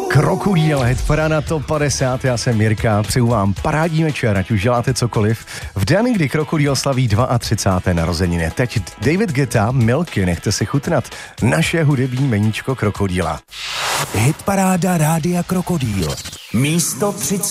Krokodýl, hitparáda Top 50, já jsem Jirka, přeju vám parádní večer, ať už děláte cokoliv. V den, kdy Krokodýl slaví 32. narozeniny. Teď David Guetta, Milky, nechte si chutnat naše hudební meníčko Krokodýla. Hitparáda Rádia Krokodýl. Místo 30.